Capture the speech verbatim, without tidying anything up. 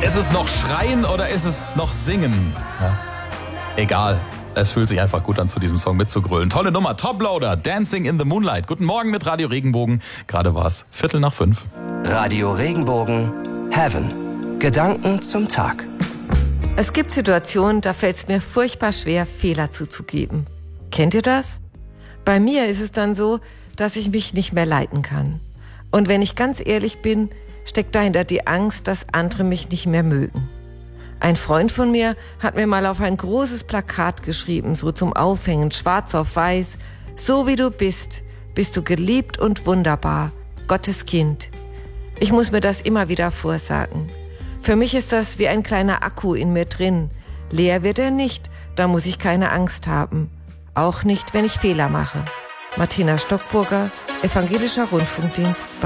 Ist es noch Schreien oder ist es noch Singen? Ja. Egal. Es fühlt sich einfach gut an, zu diesem Song mitzugrölen. Tolle Nummer, Toploader, Dancing in the Moonlight. Guten Morgen mit Radio Regenbogen. Gerade war es Viertel nach fünf. Radio Regenbogen, Heaven. Gedanken zum Tag. Es gibt Situationen, da fällt es mir furchtbar schwer, Fehler zuzugeben. Kennt ihr das? Bei mir ist es dann so, dass ich mich nicht mehr leiten kann. Und wenn ich ganz ehrlich bin, steckt dahinter die Angst, dass andere mich nicht mehr mögen. Ein Freund von mir hat mir mal auf ein großes Plakat geschrieben, so zum Aufhängen, schwarz auf weiß: So wie du bist, bist du geliebt und wunderbar, Gottes Kind. Ich muss mir das immer wieder vorsagen. Für mich ist das wie ein kleiner Akku in mir drin. Leer wird er nicht, da muss ich keine Angst haben. Auch nicht, wenn ich Fehler mache. Martina Stockburger, Evangelischer Rundfunkdienst.